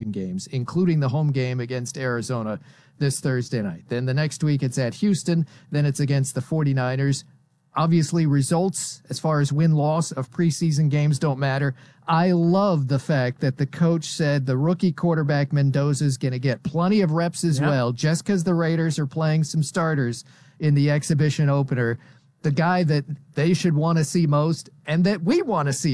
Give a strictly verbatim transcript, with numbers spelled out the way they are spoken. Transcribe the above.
preseason games, including the home game against Arizona this Thursday night. Then the next week it's at Houston. Then it's against the forty-niners. Obviously, results as far as win-loss of preseason games don't matter. I love the fact that the coach said the rookie quarterback Mendoza is going to get plenty of reps as yep. well, just because the Raiders are playing some starters in the exhibition opener. The guy that they should want to see most and that we want to see